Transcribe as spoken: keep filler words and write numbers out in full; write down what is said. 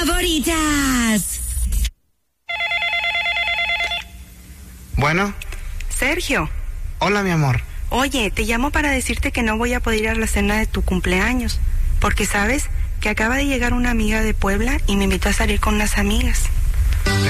favoritas. Bueno. Sergio. Hola, mi amor. Oye, te llamo para decirte que no voy a poder ir a la cena de tu cumpleaños, porque sabes que acaba de llegar una amiga de Puebla y me invitó a salir con unas amigas.